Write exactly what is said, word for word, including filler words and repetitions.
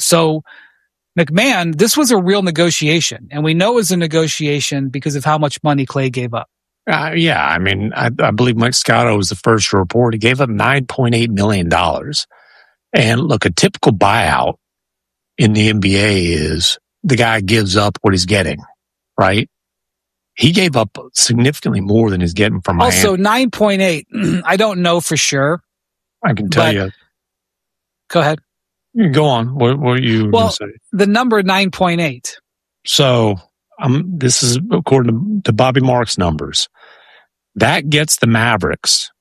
So McMahon, this was a real negotiation, and we know it was a negotiation because of how much money Clay gave up. Uh, yeah, I mean, I, I believe Mike Scotto was the first to report. He gave up nine point eight million dollars. And look, a typical buyout in the N B A is the guy gives up what he's getting, right? He gave up significantly more than he's getting from Miami. Also, nine point eight, I don't know for sure. I can tell you. Go ahead. Go on. What, what are you well, going to say? The number nine point eight. So um, this is according to, to Bobby Marks' numbers. That gets the Mavericks